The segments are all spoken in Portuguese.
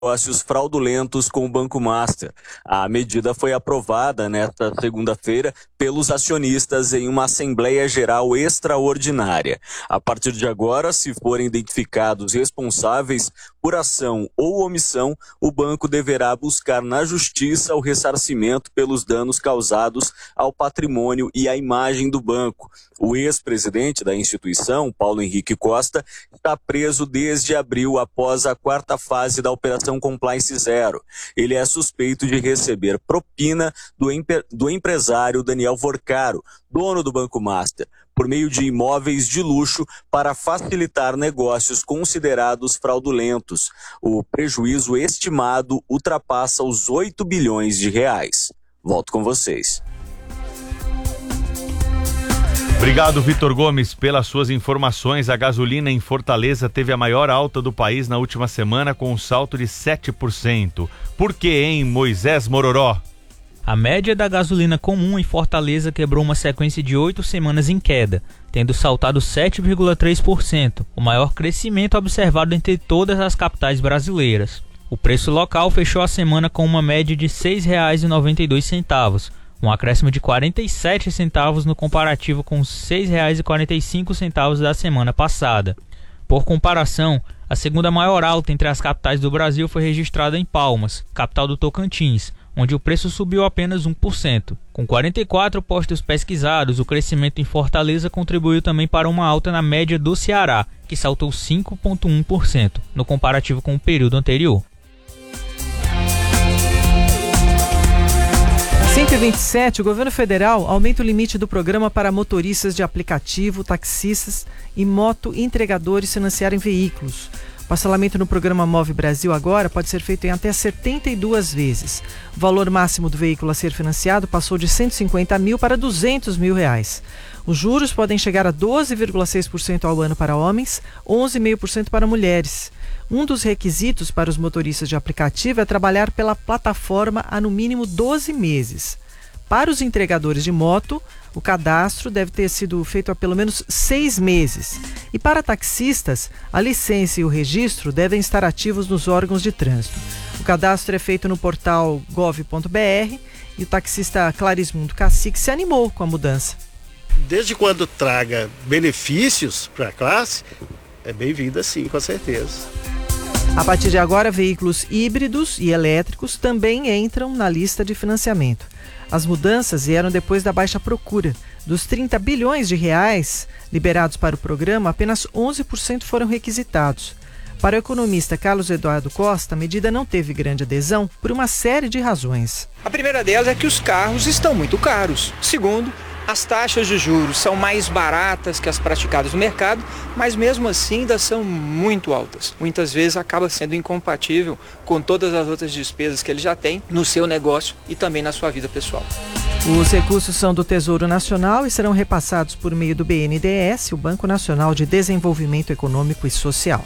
negócios fraudulentos com o Banco Master. A medida foi aprovada nesta segunda-feira pelos acionistas em uma Assembleia Geral Extraordinária. A partir de agora, se forem identificados responsáveis por ação ou omissão, o banco deverá buscar na justiça o ressarcimento pelos danos causados ao patrimônio e à imagem do banco. O ex-presidente da instituição, Paulo Henrique Costa, está preso desde abril após a quarta fase da Operação Compliance Zero. Ele é suspeito de receber propina do empresário Daniel Vorcaro, dono do Banco Master, por meio de imóveis de luxo para facilitar negócios considerados fraudulentos. O prejuízo estimado ultrapassa os 8 bilhões de reais. Volto com vocês. Obrigado, Vitor Gomes, pelas suas informações. A gasolina em Fortaleza teve a maior alta do país na última semana, com um salto de 7%. Por quê, hein, Moisés Mororó? A média da gasolina comum em Fortaleza quebrou uma sequência de 8 semanas em queda, tendo saltado 7,3%, o maior crescimento observado entre todas as capitais brasileiras. O preço local fechou a semana com uma média de R$ 6,92, um acréscimo de 47 centavos no comparativo com R$ 6,45 da semana passada. Por comparação, a segunda maior alta entre as capitais do Brasil foi registrada em Palmas, capital do Tocantins, onde o preço subiu apenas 1%. Com 44 postos pesquisados, o crescimento em Fortaleza contribuiu também para uma alta na média do Ceará, que saltou 5,1% no comparativo com o período anterior. 127, o governo federal aumenta o limite do programa para motoristas de aplicativo, taxistas e moto-entregadores financiarem veículos. O parcelamento no programa Move Brasil agora pode ser feito em até 72 vezes. O valor máximo do veículo a ser financiado passou de 150 mil para 200 mil reais. Os juros podem chegar a 12,6% ao ano para homens, 11,5% para mulheres. Um dos requisitos para os motoristas de aplicativo é trabalhar pela plataforma há no mínimo 12 meses. Para os entregadores de moto, o cadastro deve ter sido feito há pelo menos 6 meses. E para taxistas, a licença e o registro devem estar ativos nos órgãos de trânsito. O cadastro é feito no portal gov.br e o taxista Clarismundo Cacique se animou com a mudança. Desde quando traga benefícios para a classe, é bem-vinda sim, com certeza. A partir de agora, veículos híbridos e elétricos também entram na lista de financiamento. As mudanças vieram depois da baixa procura. Dos 30 bilhões de reais liberados para o programa, apenas 11% foram requisitados. Para o economista Carlos Eduardo Costa, a medida não teve grande adesão por uma série de razões. A primeira delas é que os carros estão muito caros. Segundo, as taxas de juros são mais baratas que as praticadas no mercado, mas mesmo assim ainda são muito altas. Muitas vezes acaba sendo incompatível com todas as outras despesas que ele já tem no seu negócio e também na sua vida pessoal. Os recursos são do Tesouro Nacional e serão repassados por meio do BNDES, o Banco Nacional de Desenvolvimento Econômico e Social.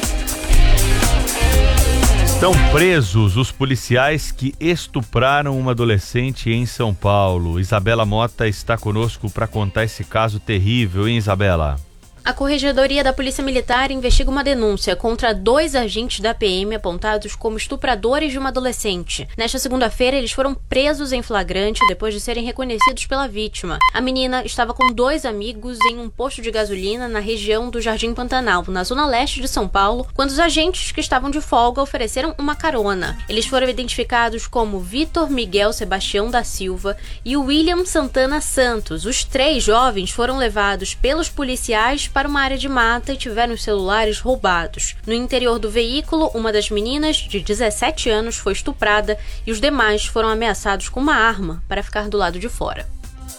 Estão presos os policiais que estupraram uma adolescente em São Paulo. Isabela Mota está conosco para contar esse caso terrível, hein, Isabela? A Corregedoria da Polícia Militar investiga uma denúncia contra 2 agentes da PM apontados como estupradores de uma adolescente. Nesta segunda-feira, eles foram presos em flagrante depois de serem reconhecidos pela vítima. A menina estava com 2 amigos em um posto de gasolina na região do Jardim Pantanal, na zona leste de São Paulo, quando os agentes que estavam de folga ofereceram uma carona. Eles foram identificados como Vitor Miguel Sebastião da Silva e William Santana Santos. Os 3 jovens foram levados pelos policiais para uma área de mata e tiveram os celulares roubados. No interior do veículo, uma das meninas, de 17 anos, foi estuprada e os demais foram ameaçados com uma arma para ficar do lado de fora.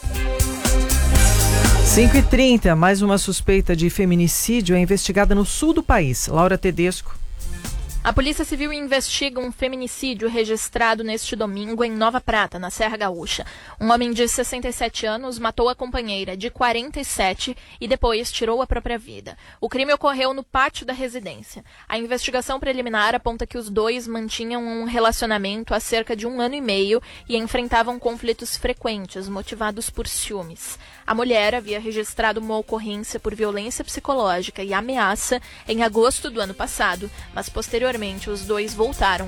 5h30, mais uma suspeita de feminicídio é investigada no sul do país. Laura Tedesco. A Polícia Civil investiga um feminicídio registrado neste domingo em Nova Prata, na Serra Gaúcha. Um homem de 67 anos matou a companheira de 47 e depois tirou a própria vida. O crime ocorreu no pátio da residência. A investigação preliminar aponta que os dois mantinham um relacionamento há cerca de 1 ano e meio e enfrentavam conflitos frequentes motivados por ciúmes. A mulher havia registrado uma ocorrência por violência psicológica e ameaça em agosto do ano passado, mas posteriormente Posteriormente, os dois voltaram